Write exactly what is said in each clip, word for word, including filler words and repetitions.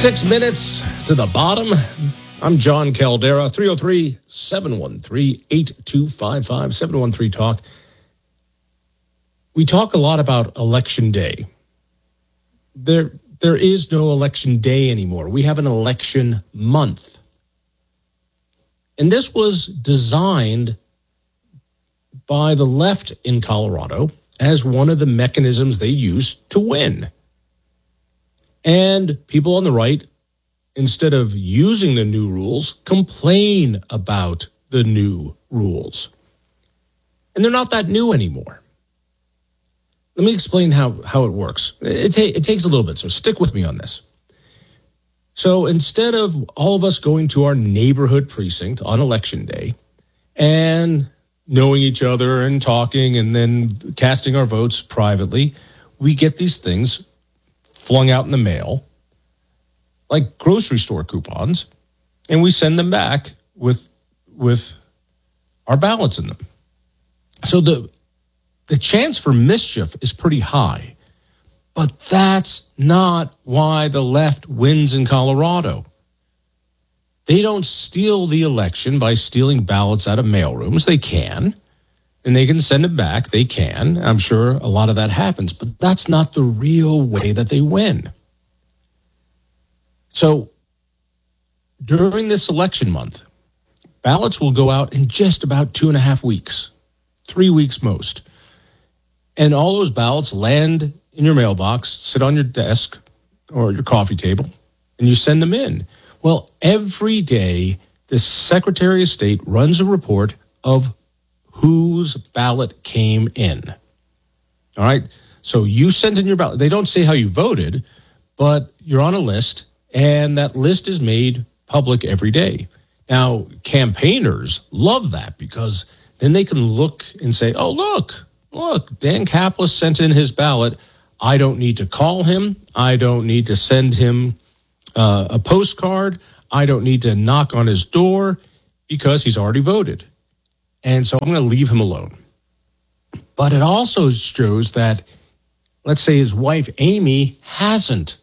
Six minutes to the bottom. I'm John Caldera, three oh three, seven one three, eight two five five, seven one three talk. We talk a lot about election day. There, there is no election day anymore. We have an election month. And this was designed by the left in Colorado as one of the mechanisms they use to win. And people on the right, instead of using the new rules, complain about the new rules. And they're not that new anymore. Let me explain how, how it works. It, ta- it takes a little bit, so stick with me on this. So instead of all of us going to our neighborhood precinct on election day and knowing each other and talking and then casting our votes privately, we get these things flung out in the mail, like grocery store coupons, and we send them back with with our ballots in them. So the the chance for mischief is pretty high, but that's not why the left wins in Colorado. They don't steal the election by stealing ballots out of mailrooms. They can, and they can send it back. They can. I'm sure a lot of that happens, but that's not the real way that they win. So during this election month, ballots will go out in just about two and a half weeks, three weeks most. And all those ballots land in your mailbox, sit on your desk or your coffee table, and you send them in. Well, every day, the Secretary of State runs a report of whose ballot came in. All right? So you sent in your ballot. They don't say how you voted, but you're on a list, and that list is made public every day. Now, campaigners love that because then they can look and say, oh, look, look, Dan Kaplis sent in his ballot. I don't need to call him. I don't need to send him uh, a postcard. I don't need to knock on his door because he's already voted. And so I'm going to leave him alone. But it also shows that, let's say his wife, Amy, hasn't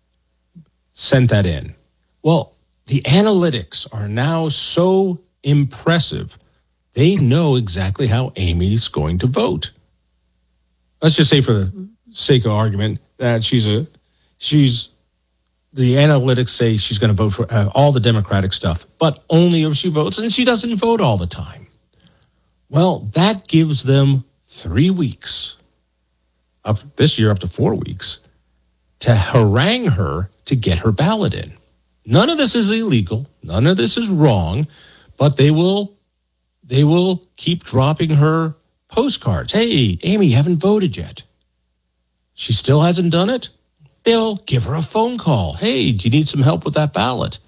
sent that in. Well, the analytics are now so impressive. They know exactly how Amy's going to vote. Let's just say, for the sake of argument, that she's a, she's, the analytics say she's going to vote for uh, all the Democratic stuff, but only if she votes, and she doesn't vote all the time. Well, that gives them three weeks, up this year up to four weeks, to harangue her to get her ballot in. None of this is illegal. None of this is wrong, but they will they will keep dropping her postcards. Hey, Amy, you haven't voted yet. She still hasn't done it? They'll give her a phone call. Hey, do you need some help with that ballot?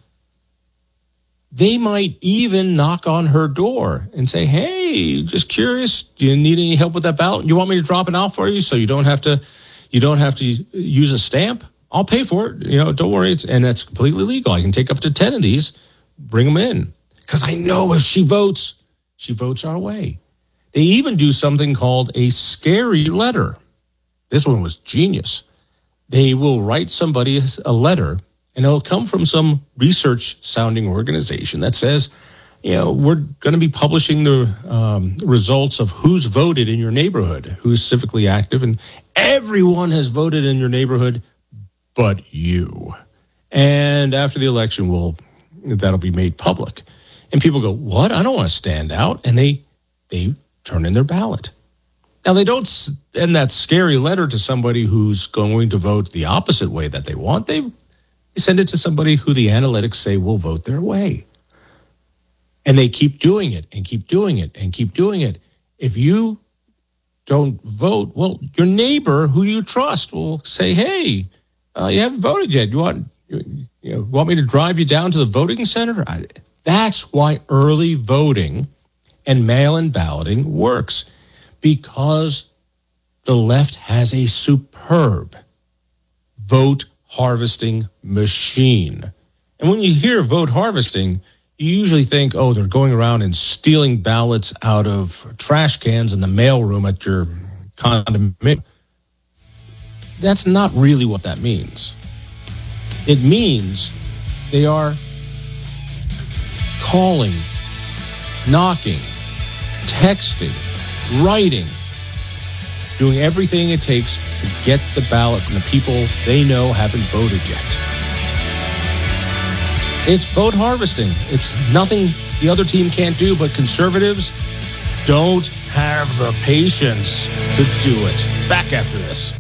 They might even knock on her door and say, hey, just curious, do you need any help with that ballot? You want me to drop it out for you so you don't have to you don't have to use a stamp? I'll pay for it. You know, don't worry. It's, and that's completely legal. I can take up to ten of these, bring them in. Because I know if she votes, she votes our way. They even do something called a scary letter. This one was genius. They will write somebody a letter, and it'll come from some research-sounding organization that says, you know, we're going to be publishing the um, results of who's voted in your neighborhood, who's civically active, and everyone has voted in your neighborhood but you. And after the election, will that'll be made public. And people go, what? I don't want to stand out. And they they turn in their ballot. Now, they don't send that scary letter to somebody who's going to vote the opposite way that they want. They, they send it to somebody who the analytics say will vote their way. And they keep doing it and keep doing it and keep doing it. If you don't vote, well, your neighbor who you trust will say, hey, uh, you haven't voted yet. You want, you, you know, want me to drive you down to the voting center? I, that's why early voting and mail-in balloting works. Because the left has a superb vote harvesting machine. And when you hear vote harvesting, you usually think, oh, they're going around and stealing ballots out of trash cans in the mailroom at your condominium. That's not really what that means. It means they are calling, knocking, texting, writing, doing everything it takes to get the ballot from the people they know haven't voted yet. It's vote harvesting. It's nothing the other team can't do, but conservatives don't have the patience to do it. Back after this.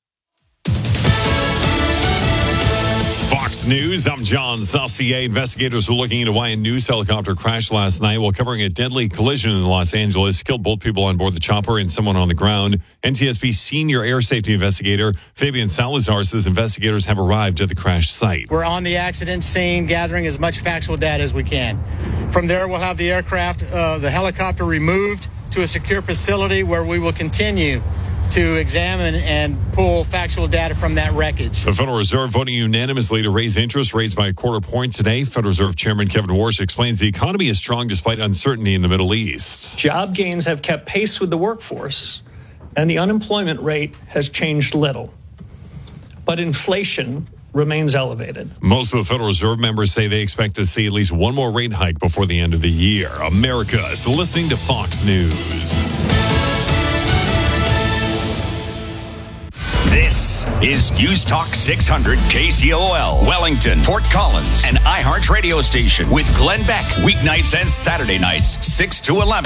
Fox News, I'm John Saucier. Investigators were looking into why a news helicopter crashed last night while covering a deadly collision in Los Angeles. Killed both people on board the chopper and someone on the ground. N T S B senior air safety investigator Fabian Salazar says investigators have arrived at the crash site. We're on the accident scene, gathering as much factual data as we can. From there, we'll have the aircraft, uh, the helicopter removed to a secure facility where we will continue to examine and pull factual data from that wreckage. The Federal Reserve voting unanimously to raise interest rates by a quarter point today. Federal Reserve Chairman Kevin Warsh explains the economy is strong despite uncertainty in the Middle East. Job gains have kept pace with the workforce, and the unemployment rate has changed little. But inflation remains elevated. Most of the Federal Reserve members say they expect to see at least one more rate hike before the end of the year. America is listening to Fox News. This is News Talk six hundred K C O L, Wellington, Fort Collins, and iHeart radio station with Glenn Beck, weeknights and Saturday nights, six to eleven.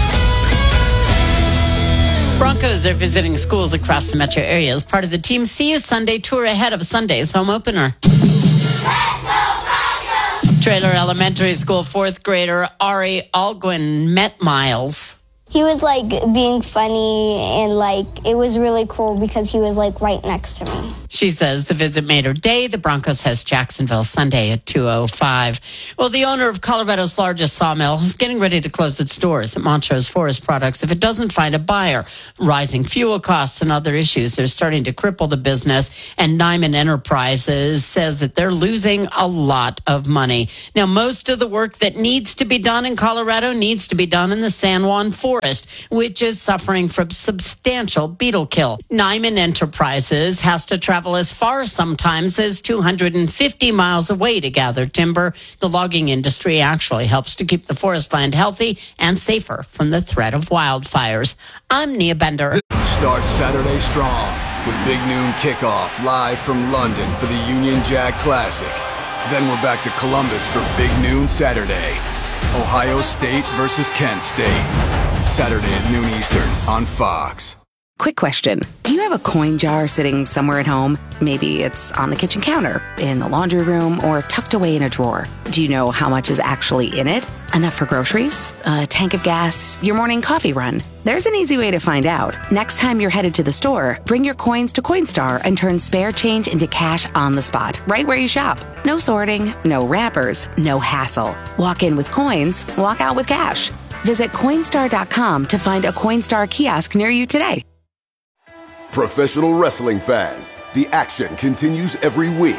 Broncos are visiting schools across the metro area as part of the Team See You Sunday tour ahead of Sunday's home opener. Let's go Broncos! Trailer Elementary School fourth grader Ari Alguin met Miles. He was, like, being funny, and, like, it was really cool because he was, like, right next to me. She says the visit made her day. The Broncos host Jacksonville Sunday at two oh five. Well, the owner of Colorado's largest sawmill is getting ready to close its doors at Montrose Forest Products if it doesn't find a buyer. Rising fuel costs and other issues are starting to cripple the business, and Nyman Enterprises says that they're losing a lot of money. Now, most of the work that needs to be done in Colorado needs to be done in the San Juan Forest, which is suffering from substantial beetle kill. Nyman Enterprises has to travel as far sometimes as two hundred fifty miles away to gather timber. The logging industry actually helps to keep the forest land healthy and safer from the threat of wildfires. I'm Nia Bender. Start Saturday strong with Big Noon Kickoff live from London for the Union Jack Classic. Then we're back to Columbus for Big Noon Saturday. Ohio State versus Kent State. Saturday at noon Eastern on Fox. Quick question. Do you have a coin jar sitting somewhere at home? Maybe it's on the kitchen counter, in the laundry room, or tucked away in a drawer. Do you know how much is actually in it? Enough for groceries, a tank of gas, your morning coffee run? There's an easy way to find out. Next time you're headed to the store, bring your coins to Coinstar and turn spare change into cash on the spot, right where you shop. No sorting, no wrappers, no hassle. Walk in with coins, walk out with cash. Visit Coinstar dot com to find a Coinstar kiosk near you today. Professional wrestling fans, the action continues every week.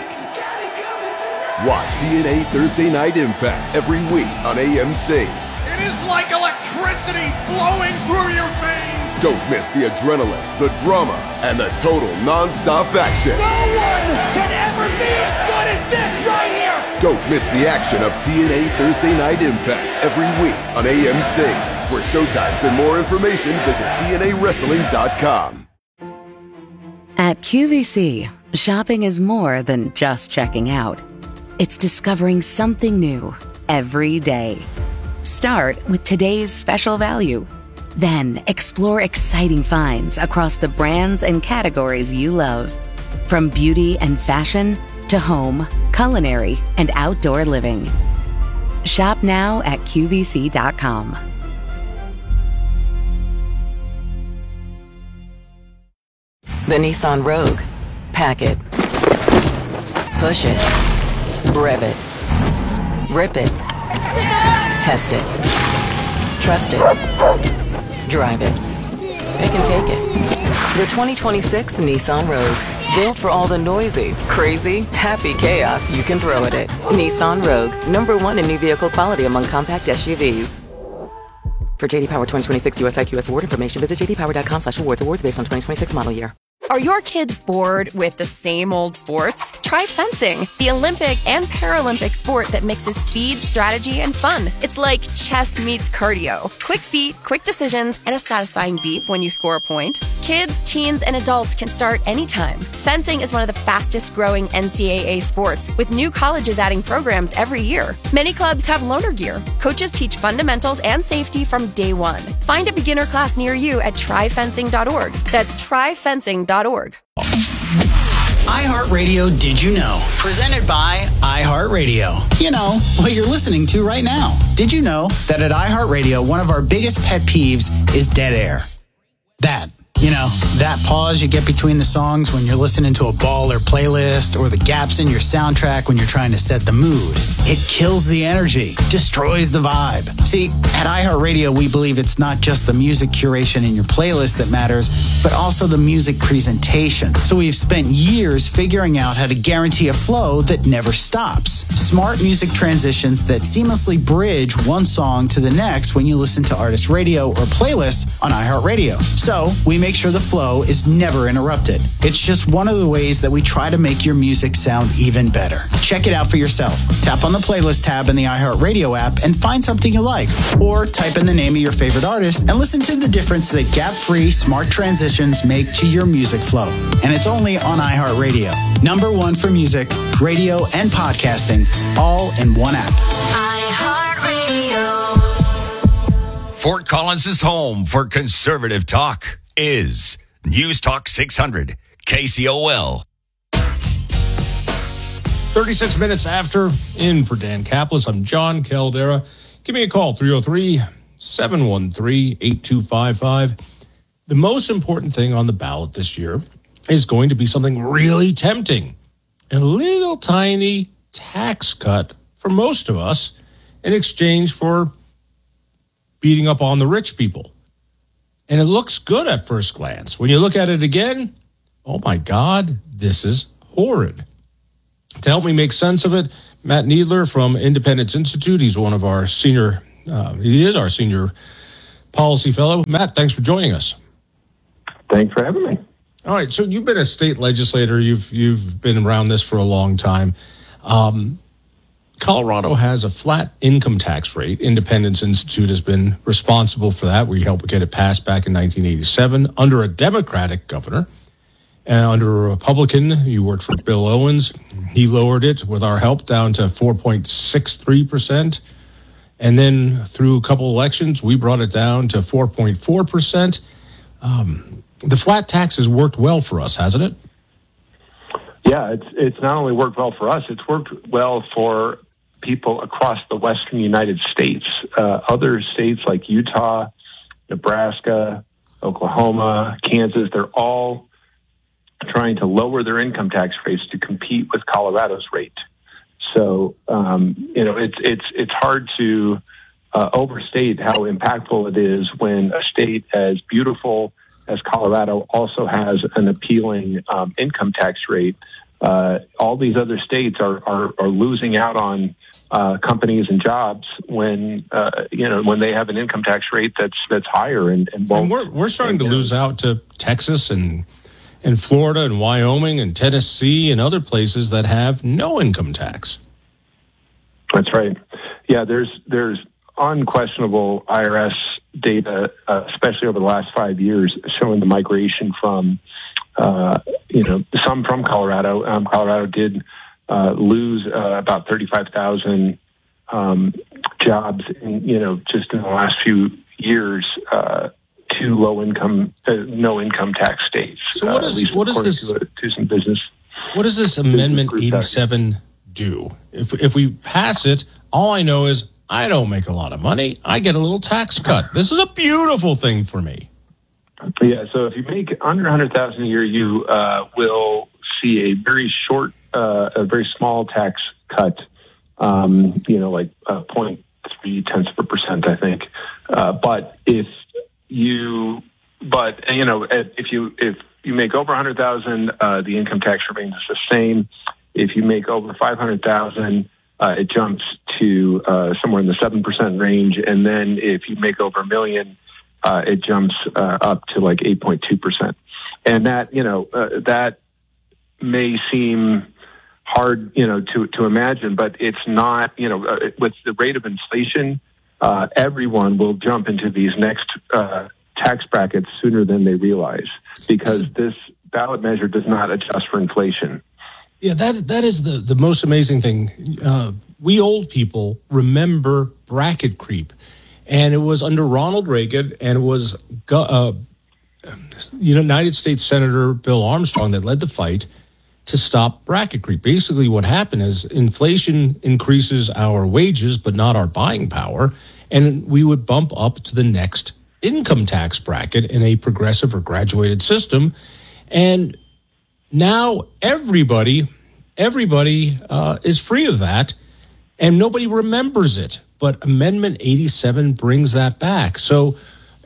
Watch T N A Thursday Night Impact every week on A M C. It is like electricity flowing through your veins. Don't miss the adrenaline, the drama, and the total non-stop action. No one can ever be as good as this right here. Don't miss the action of T N A Thursday Night Impact every week on A M C. For showtimes and more information, visit T N A wrestling dot com. At Q V C, shopping is more than just checking out. It's discovering something new every day. Start with today's special value. Then explore exciting finds across the brands and categories you love. From beauty and fashion to home, culinary, and outdoor living. Shop now at Q V C dot com. The Nissan Rogue. Pack it. Push it. Rev it. Rip it. Test it. Trust it. Drive it. It can take it. The twenty twenty-six Nissan Rogue. Built for all the noisy, crazy, happy chaos you can throw at it. Nissan Rogue. Number one in new vehicle quality among compact S U Vs. For J D Power twenty twenty-six U S I Q S award information, visit j d power dot com slash awards. Awards based on twenty twenty-six model year. Are your kids bored with the same old sports? Try fencing, the Olympic and Paralympic sport that mixes speed, strategy, and fun. It's like chess meets cardio. Quick feet, quick decisions, and a satisfying beep when you score a point. Kids, teens, and adults can start anytime. Fencing is one of the fastest growing N C double A sports, with new colleges adding programs every year. Many clubs have loaner gear. Coaches teach fundamentals and safety from day one. Find a beginner class near you at try fencing dot org. That's try fencing dot org. iHeartRadio Did You Know? Presented by iHeartRadio. You know, what you're listening to right now. Did you know that at iHeartRadio, one of our biggest pet peeves is dead air? That. You know, that pause you get between the songs when you're listening to a baller playlist, or the gaps in your soundtrack when you're trying to set the mood. It kills the energy, destroys the vibe. See, at iHeartRadio, we believe it's not just the music curation in your playlist that matters, but also the music presentation. So we've spent years figuring out how to guarantee a flow that never stops. Smart music transitions that seamlessly bridge one song to the next when you listen to artist radio or playlists on iHeartRadio. So we make sure the flow is never interrupted. It's just one of the ways that we try to make your music sound even better. Check it out for yourself. Tap on the playlist tab in the iHeartRadio app and find something you like. Or type in the name of your favorite artist and listen to the difference that gap-free smart transitions make to your music flow. And it's only on iHeartRadio. Number one for music, radio, and podcasting, all in one app. iHeartRadio. Fort Collins' home for conservative talk is News Talk six hundred, K C O L. thirty-six minutes after, in for Dan Caplis, I'm John Caldera. Give me a call, three oh three, seven one three, eight two five five. The most important thing on the ballot this year is going to be something really tempting. A little tiny tax cut for most of us in exchange for beating up on the rich people. And it looks good at first glance. When you look at it again, oh my God, this is horrid. To help me make sense of it, Matt Needler from Independence Institute. He's one of our senior, uh, he is our senior policy fellow. Matt, thanks for joining us. Thanks for having me. All right, so you've been a state legislator. You've you've been around this for a long time. Um, Colorado has a flat income tax rate. Independence Institute has been responsible for that. We helped get it passed back in nineteen eighty-seven under a Democratic governor. And under a Republican, you worked for Bill Owens. He lowered it with our help down to four point six three percent. And then through a couple elections, we brought it down to four point four percent. Um, the flat tax has worked well for us, hasn't it? Yeah, it's it's not only worked well for us, it's worked well for people across the western United States. Uh, other states like Utah, Nebraska, Oklahoma, Kansas, they're all trying to lower their income tax rates to compete with Colorado's rate. So, um, you know, it's it's it's hard to uh, overstate how impactful it is when a state as beautiful as Colorado also has an appealing um, income tax rate. Uh, all these other states are are, are losing out on uh, companies and jobs when uh, you know when they have an income tax rate that's that's higher and, and, won't, and we're we're starting and, to lose out to Texas and and Florida and Wyoming and Tennessee and other places that have no income tax. That's right. Yeah, there's there's unquestionable I R S data, uh, especially over the last five years, showing the migration from, uh, you know, some from Colorado. Um, Colorado did uh, lose uh, about thirty-five thousand um, jobs, in, you know, just in the last few years uh, to low income, uh, no income tax states. So what uh, is what is this? To, to some business. What does this Amendment eighty-seven do? If if we pass it, all I know is I don't make a lot of money. I get a little tax cut. This is a beautiful thing for me. Yeah, so if you make under one hundred thousand dollars a year, you uh, will see a very short, uh, a very small tax cut, um, you know, like uh, zero point three tenths of a percent, I think. Uh, but if you, but, you know, if you if you make over one hundred thousand dollars, uh, the income tax remains the same. If you make over five hundred thousand dollars, Uh, it jumps to uh, somewhere in the seven percent range. And then if you make over a million, uh, it jumps uh, up to like eight point two percent. And that, you know, uh, that may seem hard, you know, to, to imagine, but it's not, you know, uh, with the rate of inflation, uh, everyone will jump into these next uh, tax brackets sooner than they realize, because this ballot measure does not adjust for inflation. Yeah, that that is the, the most amazing thing. Uh, we old people remember bracket creep, and it was under Ronald Reagan, and it was uh, United States Senator Bill Armstrong that led the fight to stop bracket creep. Basically, what happened is inflation increases our wages, but not our buying power, and we would bump up to the next income tax bracket in a progressive or graduated system, and now everybody, everybody uh, is free of that, and nobody remembers it. But Amendment eighty-seven brings that back. So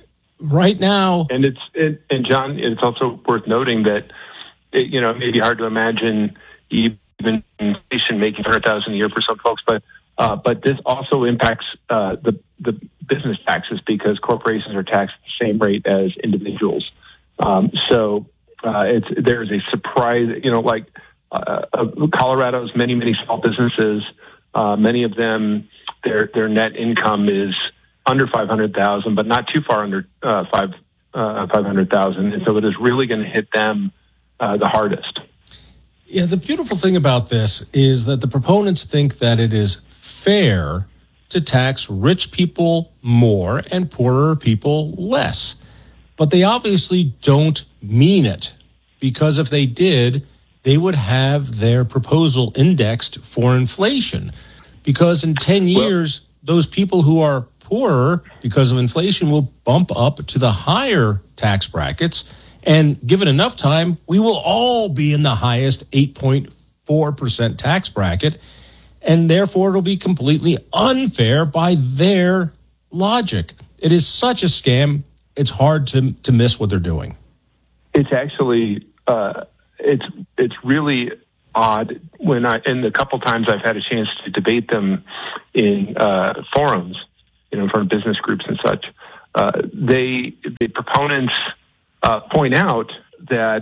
right now, and it's it, and John, it's also worth noting that it, you know, it may be hard to imagine even inflation making one hundred thousand dollars a year for some folks, but uh, but this also impacts uh, the the business taxes, because corporations are taxed at the same rate as individuals. Um, so. Uh, it's there's a surprise, you know, like uh, uh, Colorado's many, many small businesses, uh, many of them, their their net income is under five hundred thousand, but not too far under uh, five uh, five hundred thousand, and so it is really going to hit them uh, the hardest. Yeah, the beautiful thing about this is that the proponents think that it is fair to tax rich people more and poorer people less. But they obviously don't mean it, because if they did, they would have their proposal indexed for inflation. Because in ten years, well, those people who are poorer because of inflation will bump up to the higher tax brackets. And given enough time, we will all be in the highest eight point four percent tax bracket. And therefore, it'll be completely unfair by their logic. It is such a scam. It's hard to to miss what they're doing. It's actually uh, it's it's really odd when I and the couple times I've had a chance to debate them in uh, forums, you know, in front of business groups and such. Uh, they the proponents uh, point out that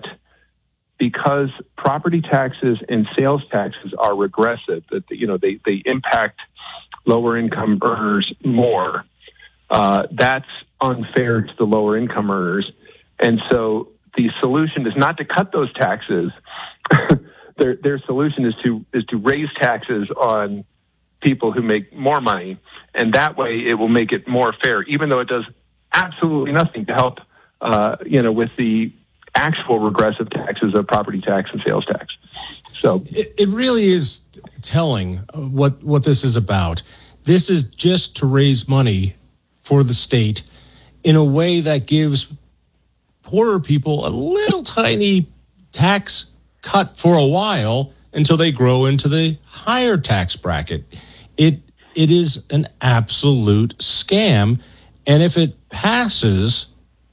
because property taxes and sales taxes are regressive, that you know they they impact lower income earners more. Uh, that's unfair to the lower income earners. And so the solution is not to cut those taxes. their their solution is to is to raise taxes on people who make more money. And that way it will make it more fair, even though it does absolutely nothing to help, uh, you know, with the actual regressive taxes of property tax and sales tax. So it, it really is telling what, what this is about. This is just to raise money for the state in a way that gives poorer people a little tiny tax cut for a while until they grow into the higher tax bracket. It it is an absolute scam, and if it passes,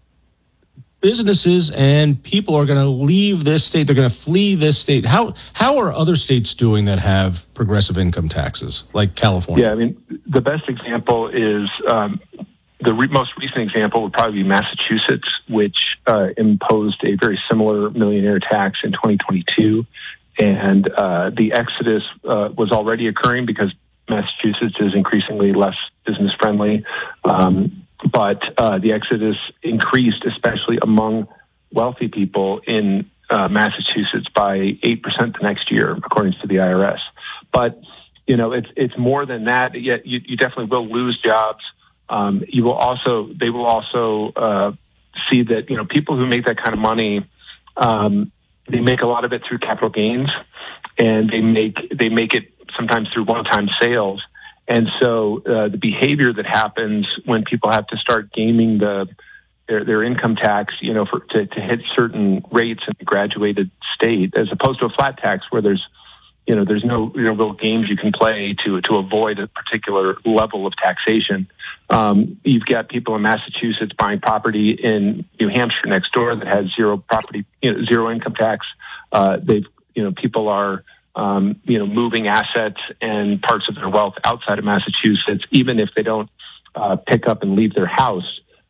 businesses and people are going to leave this state. They're going to flee this state. How how are other states doing that have progressive income taxes, like California? Yeah, I mean, the best example is um, the re- most recent example would probably be Massachusetts, which uh, imposed a very similar millionaire tax in twenty twenty-two. And uh, the exodus uh, was already occurring because Massachusetts is increasingly less business friendly. Um, but uh, the exodus increased, especially among wealthy people in uh, Massachusetts, by eight percent the next year, according to the I R S. But, you know, it's it's more than that. Yet you, you definitely will lose jobs. Um, you will also, they will also uh, see that, you know, people who make that kind of money, um, they make a lot of it through capital gains, and they make they make it sometimes through one-time sales. And so uh, the behavior that happens when people have to start gaming the their, their income tax, you know, for to, to hit certain rates in a graduated state, as opposed to a flat tax where there's, you know, there's no you know, real games you can play to to avoid a particular level of taxation. Um, you've got people in Massachusetts buying property in New Hampshire next door that has zero property, you know, zero income tax. Uh, they've, you know, people are, um, you know, moving assets and parts of their wealth outside of Massachusetts, even if they don't uh, pick up and leave their house.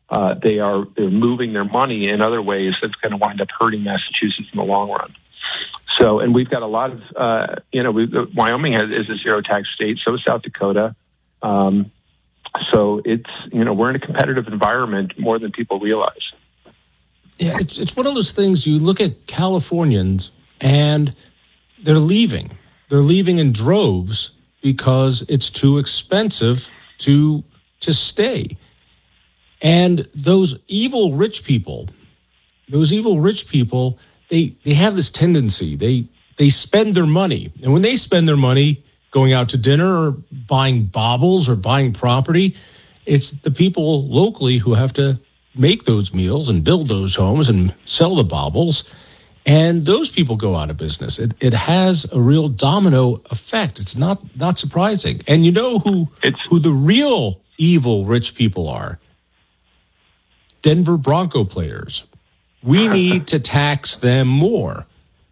uh, they are they're moving their money in other ways that's going to wind up hurting Massachusetts in the long run. So, and we've got a lot of, uh, you know, we, Wyoming has, is a zero tax state, so is South Dakota. Um, so it's, you know, we're in a competitive environment more than people realize. Yeah, it's, it's one of those things. You look at Californians and they're leaving. They're leaving in droves because it's too expensive to to stay. And those evil rich people, those evil rich people, they they have this tendency. They they spend their money. And when they spend their money going out to dinner or buying baubles or buying property, it's the people locally who have to make those meals and build those homes and sell the baubles. And those people go out of business. It it has a real domino effect. It's not not surprising. And you know who it's, who the real evil rich people are? Denver Bronco players. We need to tax them more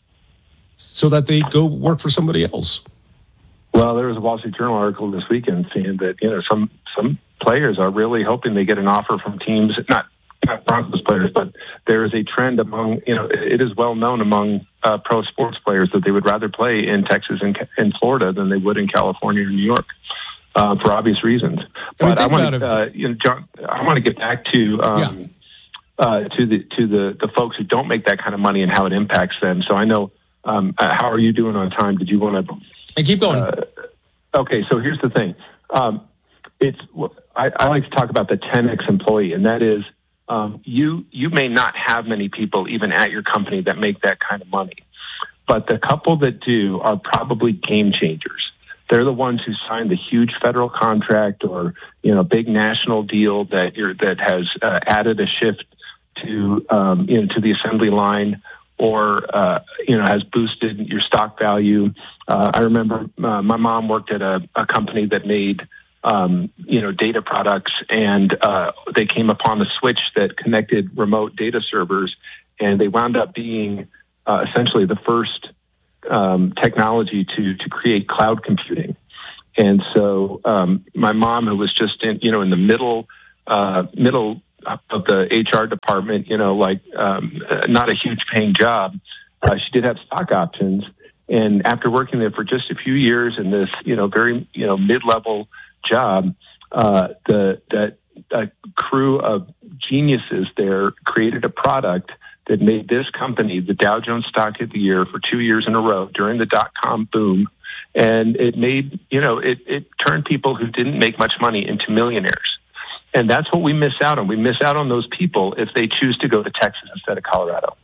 so that they go work for somebody else. Well, there was a Wall Street Journal article this weekend saying that, you know, some some players are really hoping they get an offer from teams, not not Broncos players, but there is a trend among, you know, it is well known among uh, pro sports players that they would rather play in Texas and in Florida than they would in California or New York, uh, for obvious reasons. But I want to, uh, you know, John, I want to get back to um, yeah. uh, to the to the the folks who don't make that kind of money and how it impacts them. So I know, um, uh, how are you doing on time? Did you want to? I keep going. Uh, okay, so here's the thing. Um, it's I, I like to talk about the ten X employee, and that is. Um, you you may not have many people even at your company that make that kind of money, but the couple that do are probably game changers. They're the ones who signed the huge federal contract or, you know, big national deal that you're, that has uh, added a shift to um, you know to the assembly line, or uh, you know has boosted your stock value. Uh, I remember uh, my mom worked at a, a company that made. Um, you know, data products, and uh, they came upon the switch that connected remote data servers, and they wound up being uh, essentially the first um, technology to to create cloud computing. And so, um, my mom, who was just in, you know, in the middle uh, middle of the H R department, you know, like um, not a huge paying job, uh, she did have stock options, and after working there for just a few years in this, you know, very you know mid level job, uh, the that a crew of geniuses there created a product that made this company the Dow Jones Stock of the Year for two years in a row during the dot-com boom, and it made you know it it turned people who didn't make much money into millionaires, and that's what we miss out on. We miss out on those people if they choose to go to Texas instead of Colorado.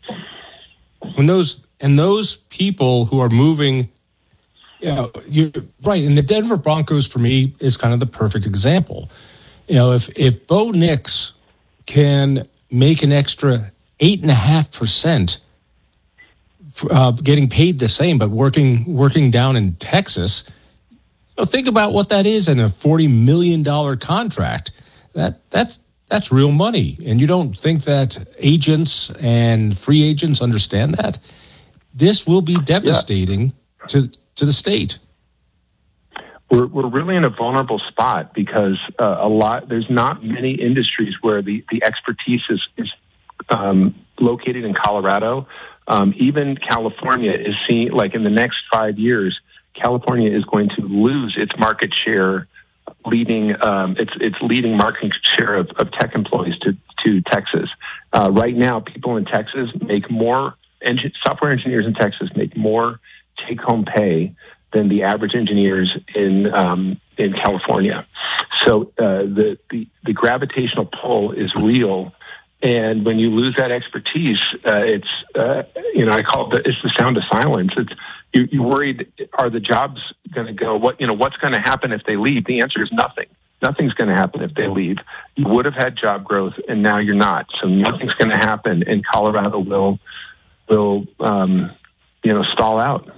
When those and those people who are moving. Yeah, you're right. And the Denver Broncos, for me, is kind of the perfect example. You know, if if Bo Nix can make an extra eight and a half percent, getting paid the same, but working working down in Texas, you know, think about what that is in a forty million dollar contract. That that's that's real money, and you don't think that agents and free agents understand that? This will be devastating yeah. to. to the state. We're we're really in a vulnerable spot because uh, a lot there's not many industries where the, the expertise is, is um, located in Colorado. Um, even California is seeing, like in the next five years, California is going to lose its market share, leading um, its its leading market share of, of tech employees to to Texas. Uh, right now, people in Texas make more. Engin- software engineers in Texas make more take-home pay than the average engineers in um, in California. So uh, the, the the gravitational pull is real, and when you lose that expertise, uh, it's uh, you know I call it the, it's the sound of silence. It's you, you're worried, are the jobs going to go? What you know what's going to happen if they leave? The answer is nothing. Nothing's going to happen if they leave. You would have had job growth, and now you're not. So nothing's going to happen, and Colorado will will um, you know stall out.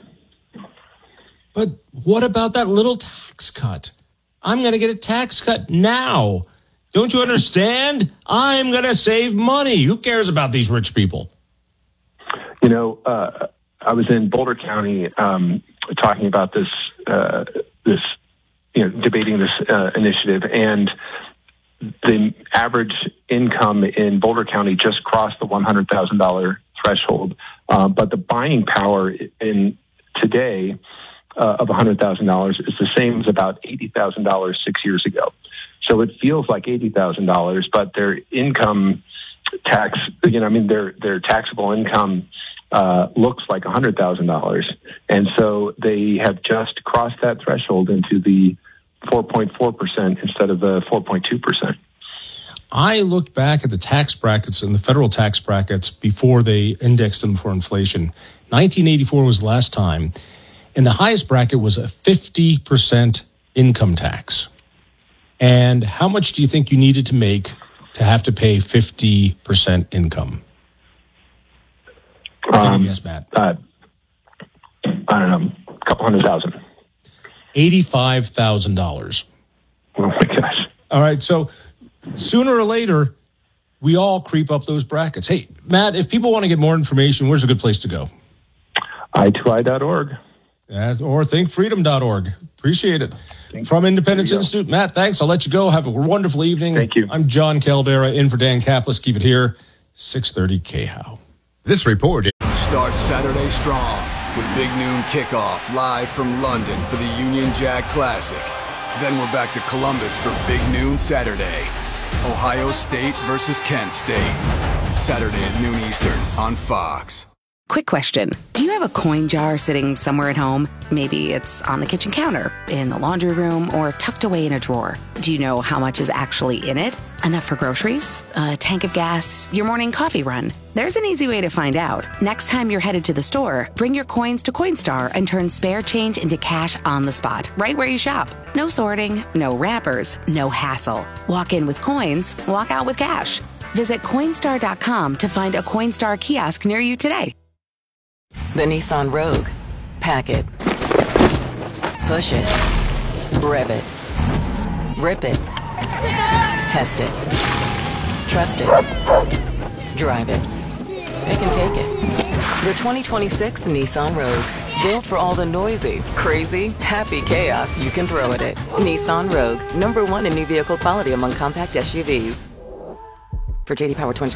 But what about that little tax cut? I'm going to get a tax cut now. Don't you understand? I'm going to save money. Who cares about these rich people? You know, uh, I was in Boulder County um, talking about this, uh, this, you know, debating this uh, initiative, and the average income in Boulder County just crossed the one hundred thousand dollars threshold, uh, but the buying power in today uh, of one hundred thousand dollars is the same as about eighty thousand dollars six years ago. So it feels like eighty thousand dollars, but their income tax, you know, I mean, their their taxable income uh, looks like one hundred thousand dollars. And so they have just crossed that threshold into the four point four percent instead of the four point two percent. I looked back at the tax brackets and the federal tax brackets before they indexed them for inflation. nineteen eighty-four was the last time, and the highest bracket was a fifty percent income tax. And how much do you think you needed to make to have to pay fifty percent income? Um, yes, Matt. Uh, I don't know, a couple hundred thousand. eighty-five thousand dollars. Oh, my gosh. All right, so sooner or later, we all creep up those brackets. Hey, Matt, if people want to get more information, where's a good place to go? I two I dot org. Yeah, or think freedom dot org. Appreciate it. From Independence Institute, Matt, thanks. I'll let you go. Have a wonderful evening. Thank you. I'm John Caldera, in for Dan Kaplis. Keep it here, six thirty K H O W. This report starts Saturday strong with Big Noon Kickoff live from London for the Union Jack Classic. Then we're back to Columbus for Big Noon Saturday. Ohio State versus Kent State. Saturday at noon Eastern on Fox. Quick question. Do you have a coin jar sitting somewhere at home? Maybe it's on the kitchen counter, in the laundry room, or tucked away in a drawer. Do you know how much is actually in it? Enough for groceries? A tank of gas? Your morning coffee run? There's an easy way to find out. Next time you're headed to the store, bring your coins to Coinstar and turn spare change into cash on the spot, right where you shop. No sorting, no wrappers, no hassle. Walk in with coins, walk out with cash. Visit Coinstar dot com to find a Coinstar kiosk near you today. The Nissan Rogue. Pack it. Push it. Rev it. Rip it. Test it. Trust it. Drive it. It can take it. The twenty twenty-six Nissan Rogue. Built for all the noisy, crazy, happy chaos you can throw at it. Nissan Rogue. Number one in new vehicle quality among compact S U Vs. For J D Power twenty